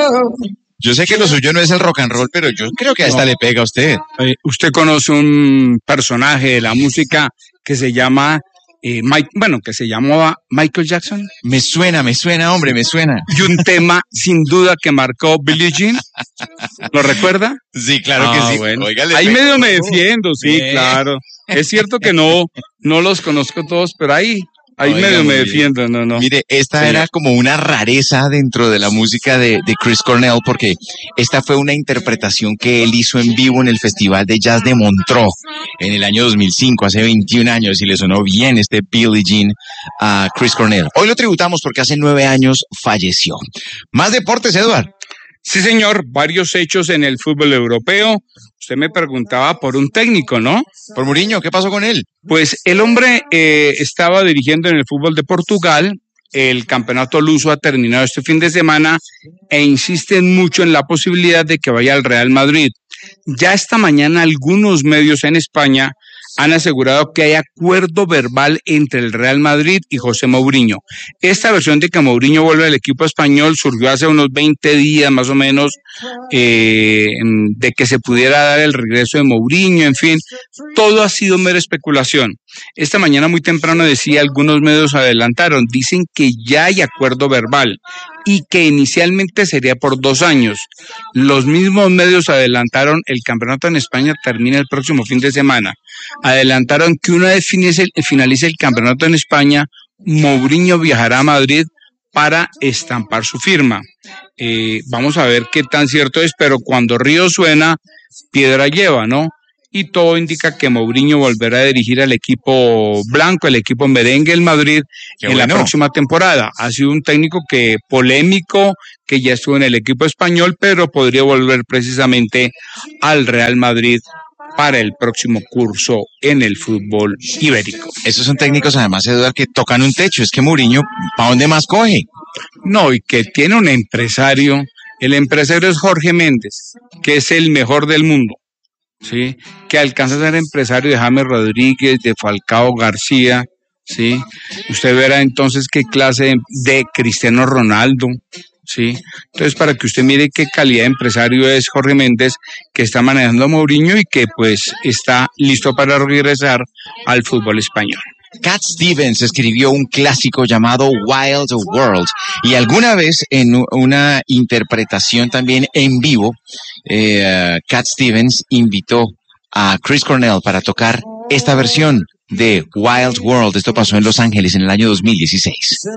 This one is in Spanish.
Yo sé que lo suyo no es el rock and roll, pero yo creo que a esta le pega a usted. Usted conoce un personaje de la música que se llama, que se llamaba Michael Jackson. Me suena, hombre, me suena. Y un tema sin duda que marcó Billie Jean. ¿Lo recuerda? Sí, claro que sí. Bueno. Oiga, Ahí medio me defiendo, sí, claro. Es cierto que no los conozco todos, pero ahí medio me defiendo, no. Mire, esta Señor. era como una rareza dentro de la música de Chris Cornell, porque esta fue una interpretación que él hizo en vivo en el Festival de Jazz de Montreux en el año 2005, hace 21 años, y le sonó bien este Billie Jean a Chris Cornell. Hoy lo tributamos porque hace 9 años falleció. Más deportes, Eduard. Sí, señor, varios hechos en el fútbol europeo. Usted me preguntaba por un técnico, ¿no? Por Mourinho, ¿qué pasó con él? Pues el hombre estaba dirigiendo en el fútbol de Portugal. El campeonato luso ha terminado este fin de semana e insisten mucho en la posibilidad de que vaya al Real Madrid. Ya esta mañana algunos medios en España han asegurado que hay acuerdo verbal entre el Real Madrid y José Mourinho. Esta versión de que Mourinho vuelve al equipo español surgió hace unos 20 días más o menos, de que se pudiera dar el regreso de Mourinho, en fin, todo ha sido mera especulación. Esta mañana muy temprano decía, algunos medios adelantaron, dicen que ya hay acuerdo verbal y que inicialmente sería por 2 años. Los mismos medios adelantaron, el campeonato en España termina el próximo fin de semana. Adelantaron que una vez finalice el campeonato en España, Mourinho viajará a Madrid para estampar su firma. Vamos a ver qué tan cierto es, pero cuando río suena, piedra lleva, ¿no? Y todo indica que Mourinho volverá a dirigir al equipo blanco, el equipo merengue del Madrid la próxima temporada. Ha sido un técnico polémico, que ya estuvo en el equipo español, pero podría volver precisamente al Real Madrid para el próximo curso en el fútbol ibérico. Esos son técnicos, además, Eduard, que tocan un techo. Es que Mourinho, ¿para dónde más coge? No, y que tiene un empresario. El empresario es Jorge Méndez, que es el mejor del mundo. ¿Sí? Que alcanza a ser empresario de James Rodríguez, de Falcao García, ¿sí? Usted verá entonces qué clase de Cristiano Ronaldo, ¿sí? Entonces, para que usted mire qué calidad de empresario es Jorge Méndez, que está manejando a Mourinho y que pues está listo para regresar al fútbol español. Cat Stevens escribió un clásico llamado Wild World y alguna vez en una interpretación también en vivo, Cat Stevens invitó a Chris Cornell para tocar esta versión de Wild World. Esto pasó en Los Ángeles en el año 2016.